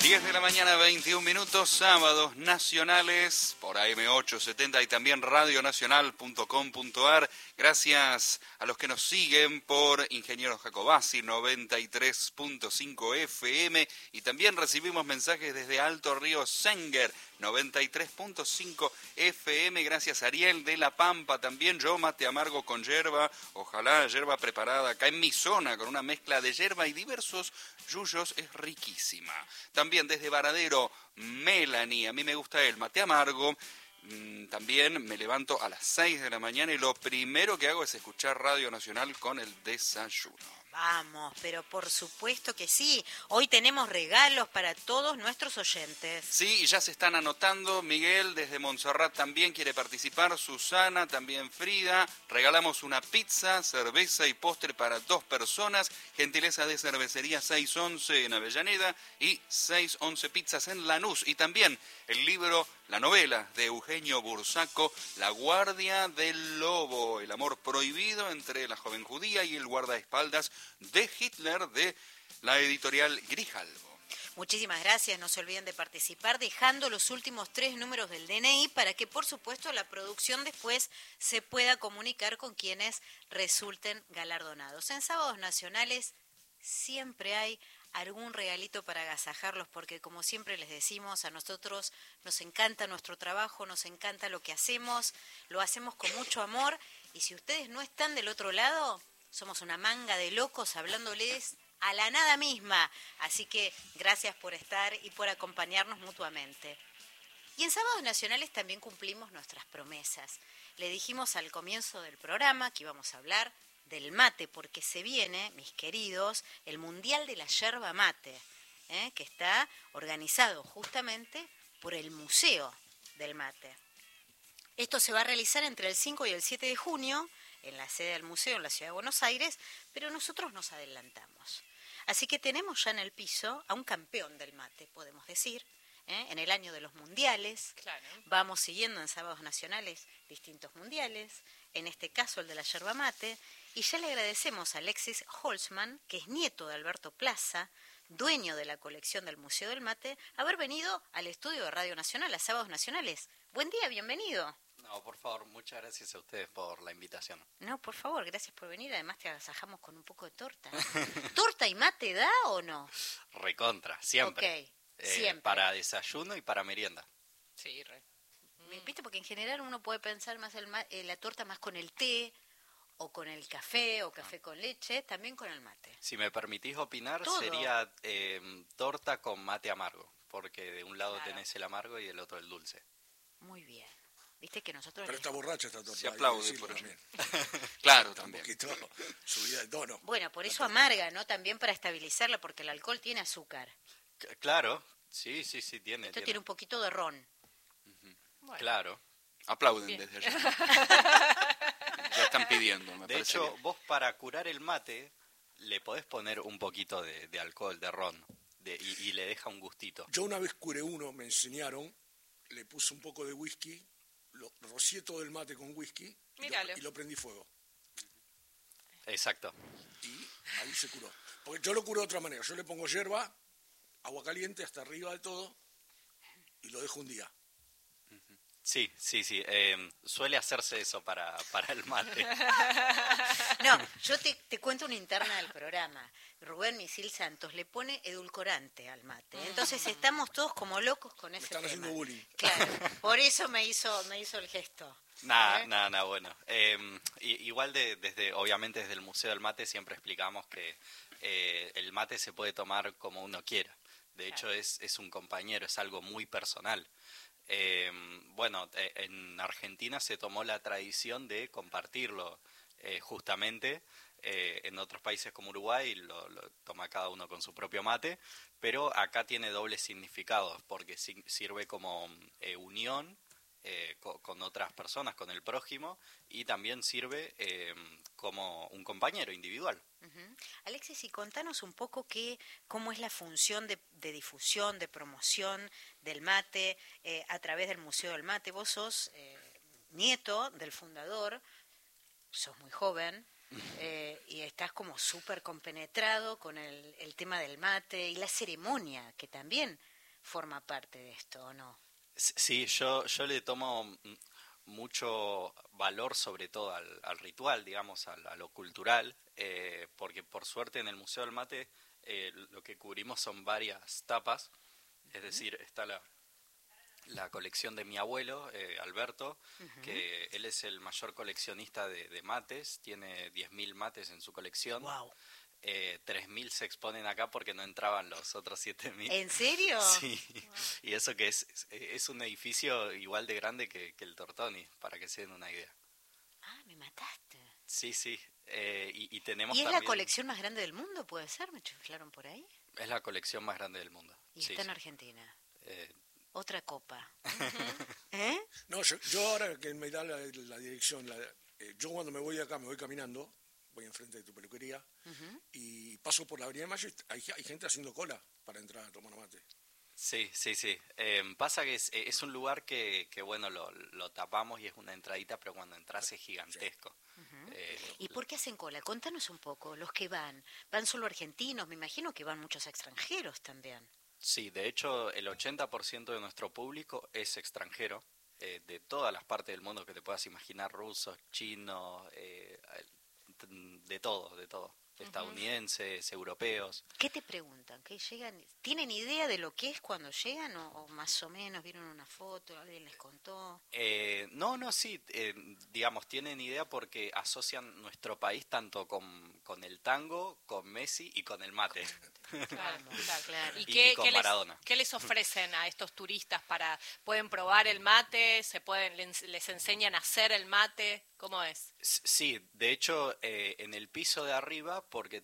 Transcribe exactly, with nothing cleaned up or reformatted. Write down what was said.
diez de la mañana, veintiún minutos, sábados nacionales por A M ochocientos setenta y también radio nacional punto com punto a r. Gracias a los que nos siguen por Ingeniero Jacobasi noventa y tres punto cinco F M y también recibimos mensajes desde Alto Río Senger noventa y tres punto cinco F M. Gracias a Ariel de La Pampa también. Yo mate amargo con yerba, ojalá yerba preparada acá en mi zona con una mezcla de yerba y diversos yuyos, es riquísima. También desde Varadero, Melanie, a mí me gusta el mate amargo. También me levanto a las seis de la mañana y lo primero que hago es escuchar Radio Nacional con el desayuno. Vamos, pero por supuesto que sí. Hoy tenemos regalos para todos nuestros oyentes. Sí, y ya se están anotando. Miguel desde Montserrat también quiere participar. Susana, también Frida. Regalamos una pizza, cerveza y postre para dos personas. Gentileza de Cervecería seiscientos once en Avellaneda y seiscientos once Pizzas en Lanús. Y también el libro, la novela de Eugenio Bursaco, La Guardia del Lobo, el amor prohibido entre la joven judía y el guardaespaldas de Hitler, de la editorial Grijalbo. Muchísimas gracias, no se olviden de participar dejando los últimos tres números del D N I para que por supuesto la producción después se pueda comunicar con quienes resulten galardonados. En Sábados Nacionales siempre hay algún regalito para agasajarlos porque como siempre les decimos, a nosotros nos encanta nuestro trabajo, nos encanta lo que hacemos, lo hacemos con mucho amor y si ustedes no están del otro lado, somos una manga de locos hablándoles a la nada misma. Así que gracias por estar y por acompañarnos mutuamente. Y en Sábados Nacionales también cumplimos nuestras promesas. Le dijimos al comienzo del programa que íbamos a hablar del mate, porque se viene, mis queridos, el Mundial de la Yerba Mate, ¿eh? que está organizado justamente por el Museo del Mate. Esto se va a realizar entre el cinco y el siete de junio, en la sede del museo en la ciudad de Buenos Aires, pero nosotros nos adelantamos. Así que tenemos ya en el piso a un campeón del mate, podemos decir, ¿eh? en el año de los mundiales. Claro. Vamos siguiendo en Sábados Nacionales distintos mundiales, en este caso el de la yerba mate, y ya le agradecemos a Alexis Holzman, que es nieto de Alberto Plaza, dueño de la colección del Museo del Mate, haber venido al estudio de Radio Nacional, a Sábados Nacionales. Buen día, bienvenido. No, por favor, muchas gracias a ustedes por la invitación. No, por favor, gracias por venir. Además te agasajamos con un poco de torta. ¿Torta y mate da o no? Recontra, siempre. Ok, eh, siempre. Para desayuno y para merienda. Sí, re. ¿Viste? Porque en general uno puede pensar más el ma- eh, la torta más con el té, o con el café, o café con leche, también con el mate. Si me permitís opinar, Todo. sería eh, torta con mate amargo, porque de un lado Claro. tenés el amargo y del otro el dulce. Muy bien. Viste que nosotros... Pero les- está borracha esta torta. Se hay que aplaude decirlo por ello. también. Claro, Está un también. poquito subida de tono. Bueno, por eso amarga, ¿no? También para estabilizarla, porque el alcohol tiene azúcar. C- Claro, sí, sí, sí, tiene. Esto tiene. tiene un poquito de ron. Bueno. Claro. Aplauden Bien. desde allá. Ya están pidiendo, me De parece hecho, bien. vos para curar el mate le podés poner un poquito de, de alcohol, de ron, de, y, y le deja un gustito. Yo una vez curé uno, me enseñaron, le puse un poco de whisky, lo rocié todo el mate con whisky y Míralo. lo, y lo prendí fuego. Exacto. Y ahí se curó. Porque yo lo curo de otra manera. Yo le pongo yerba, agua caliente hasta arriba de todo y lo dejo un día. Sí, sí, sí. eh, suele hacerse eso para, para el mate. No, yo te, te cuento una interna del programa. Rubén Misil Santos le pone edulcorante al mate. Entonces estamos todos como locos con Me ese están tema. haciendo bullying. Claro, por eso me hizo, me hizo el gesto. Nada, ¿Eh? nada, nada, bueno. Eh, i- igual de, desde, obviamente desde el Museo del Mate siempre explicamos que eh, el mate se puede tomar como uno quiera. De hecho es, es un compañero, es algo muy personal. Eh, bueno, eh, en Argentina se tomó la tradición de compartirlo eh, justamente. Eh, en otros países como Uruguay lo, lo toma cada uno con su propio mate, pero acá tiene dobles significados porque si- sirve como eh, unión eh, co- con otras personas, con el prójimo, y también sirve eh, como un compañero individual. Ujú. Alexis, y contanos un poco qué, cómo es la función de, de difusión, de promoción del mate eh, a través del Museo del Mate. Vos sos eh, nieto del fundador, sos muy joven eh, y estás como súper compenetrado con el, el tema del mate y la ceremonia, que también forma parte de esto, ¿o no? Sí, yo, yo le tomo mucho valor sobre todo al, al ritual, digamos, a, a lo cultural, eh, porque por suerte en el Museo del Mate eh, lo que cubrimos son varias tapas, es decir, está la, la colección de mi abuelo, eh, Alberto, uh-huh. que él es el mayor coleccionista de, de mates, tiene diez mil mates en su colección. Wow. Eh, tres mil se exponen acá porque no entraban los otros siete mil. ¿En serio? Sí, wow. Y eso que es, es, es un edificio igual de grande que, que el Tortoni, para que se den una idea. Ah, me mataste. Sí, sí, eh, y, y tenemos ¿Y es también, la colección más grande del mundo, puede ser? ¿Me chiflaron por ahí? Es la colección más grande del mundo. ¿Y sí, está en sí. Argentina? Eh, Otra copa. Uh-huh. ¿Eh? No, yo, yo ahora que me da la, la dirección, la, eh, yo cuando me voy de acá me voy caminando, voy enfrente de tu peluquería, uh-huh. y paso por la Avenida de Mayo y hay, hay gente haciendo cola para entrar a tomar mate. Sí, sí, sí. Eh, pasa que es, es un lugar que, que bueno, lo, lo tapamos y es una entradita, pero cuando entras es gigantesco. Uh-huh. eh, ¿Y por qué hacen cola? Contanos un poco, los que van. ¿Van solo argentinos? Me imagino que van muchos extranjeros también. Sí, de hecho el ochenta por ciento de nuestro público es extranjero, eh, de todas las partes del mundo que te puedas imaginar, rusos, chinos, eh, de todo, de todo. Estadounidenses, europeos. ¿Qué te preguntan? ¿Qué llegan? ¿Tienen idea de lo que es cuando llegan o, o más o menos vieron una foto, alguien les contó? Eh, no, no, sí, eh, digamos, tienen idea porque asocian nuestro país tanto con, con el tango, con Messi y con el mate. Claro, claro, claro. ¿Y, y, qué, y con qué Maradona. Les, ¿Qué les ofrecen a estos turistas para, pueden probar el mate, se pueden les, les enseñan a hacer el mate? ¿Cómo es? Sí, de hecho, eh, en el piso de arriba, porque